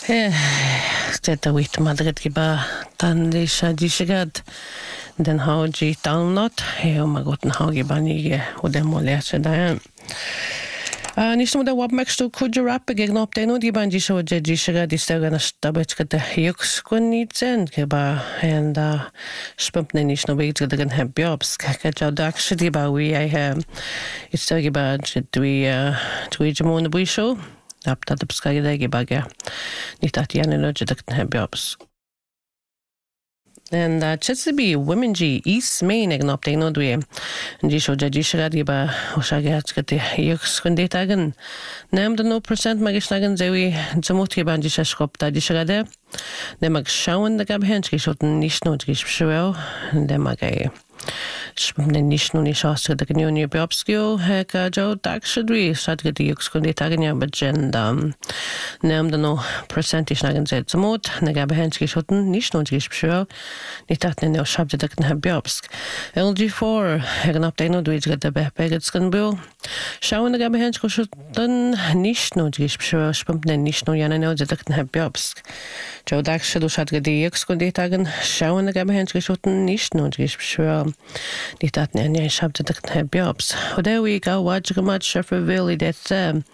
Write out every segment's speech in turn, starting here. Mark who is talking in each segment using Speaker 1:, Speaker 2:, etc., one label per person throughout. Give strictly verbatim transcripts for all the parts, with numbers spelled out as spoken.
Speaker 1: Teda wit Madrid giba tan disha dishigad den hauji download e o magot na haugi bani o demo lecha da. A nisto mu da wab mexto kuja rap gegen op deno di ban disha o je dishigad istaga na stabet kada yux kunitsen giba and uh spump ne nisto wait gada gan heb jobs ka ja dak shidi ba we I have istaga ba dwi uh dwi jamo na bui show. Apta da pskagi da gibaga. Nicht at jane loje da kan heb jobs. And uh, Chesapeake women G East Main egen op de no dwe. And ji show ji shagad giba o shagat gate yux kunde tagen. Nem da no percent magisnagen zewi zamot giba ji shashkop da ji shagade. Ne mag schauen da gab hench geschoten nicht no ji shwel. Ne mag ei Spumne nicht nur nicht aus der Union Biopskio, Heka Joe Dakshadri, Sadgati Yuxkunditagania, but Gendam. Nem da no percentage nagen zet zamot, Nagabe Henski Schotten, nicht nur nicht sure, nicht that ne Shabda Dakan Biopsk. L G four, Hagan up Dano, Dwidge get the Beggetskan Bill. Schauen Nagabe Hensko Schotten, nicht nur nicht sure, Spumne nicht nur Yanano, the Dakan Biopsk. Joe Dakshadu Sadgati Yuxkunditagan, Schauen Nagabe Henski Schotten, nicht nur nicht sure. Nicht dat ne ne shabda da heb jobs. Og there we go watch a much Sheffield det um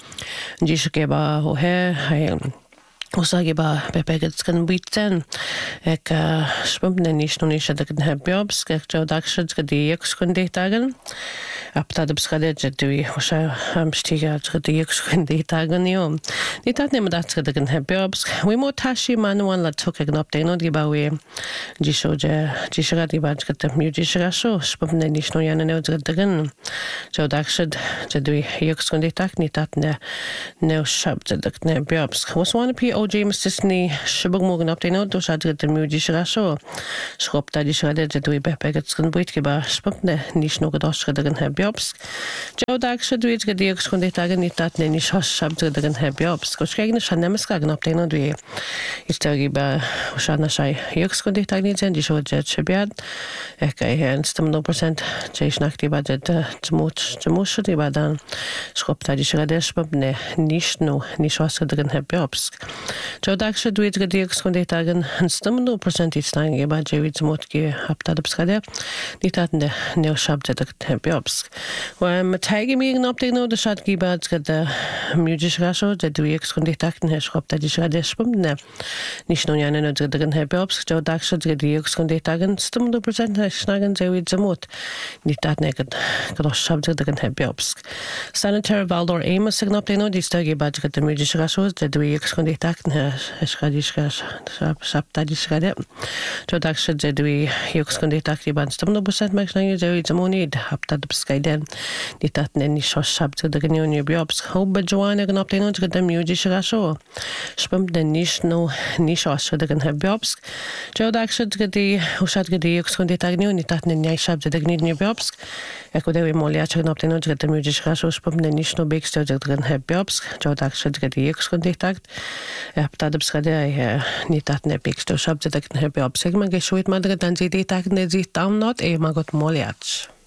Speaker 1: jishkeba ho he hay og så giba bebeget skan biten ek spumne nicht nur nicht da heb jobs ek jo dakshad skadi ek skundi tagen apta da bskade jetui hosha am stiga skadi ek skundi tagen yo nit dat ne dat skadi heb jobs we mo tashi manuan la tok ek nop de no giba we jisho je jishagati ba skata mujishra so spumne nicht nur yana ne dagen jo dakshad jetui ek skundi tak nit dat ne ne shabda da heb jobs was one p O J Mistini Shibug Morgan up de no do shad the mujishra so schop da jishade jetui bebeget skan buit giba spumne nicht no gedosh dagen heb jobs jo dakshad we get ek skundi tagen nit dat ne ni shabda dagen heb jobs ko skegen shanemes kagen up de no dwe istagi ba shana shai ek skundi tagen jen di shod jet shabiad ek ai hen stam no percent jesh nakti ba jet tmut tmush di ba dan schop da jishade spumne nicht no ni shos dagen heb jobs jo dakshad we get ek skundi tagen stam no percent is tang ba jevi tmut ki hapta da bskade nit dat ne ne shabda dagen heb jobs When Matagi meeting up they know the shot gibads got the mujish rasho that we exconded takten has schop that is radespum ne nicht nur ja ne drin heb jobs jo daksho the exconded tagen stum the percent schnagen ze with zamot nit dat ne got shabd drin heb jobs Senator Valdor Amos sign up they know the stagi bad got the mujish rasho that we exconded takten has radish ras sap that is rade jo daksho the we exconded takti bad stum the percent max nine ze with zamonid hab that bskaiden nit dat ne ni shabd drin Union Biopsk hob Joanna gan op de no got the mujish rasho spum de nicht no ni shos drin heb Biopsk jo daksho got the ushat got the exconded takni nit dat ne ni shabd drin Union Biopsk ek de we molia chgan op de no got the mujish rasho spum de nicht no big stud drin heb Biopsk jo daksho got the exconded takt hab dat bskade nit dat ne big stud shabd drin heb Biopsk man geshoit madre dan ze de tak ne zi tam not e magot moliach